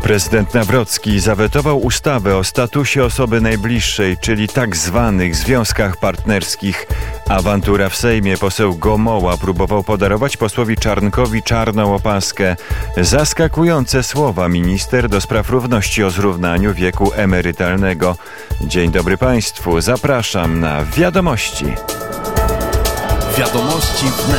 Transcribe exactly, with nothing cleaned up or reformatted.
Prezydent Nawrocki zawetował ustawę o statusie osoby najbliższej, czyli tak zwanych związkach partnerskich. Awantura w Sejmie. Poseł Gomoła próbował podarować posłowi Czarnkowi czarną opaskę. Zaskakujące słowa minister do spraw równości o zrównaniu wieku emerytalnego. Dzień dobry Państwu. Zapraszam na Wiadomości. Wiadomości wnet.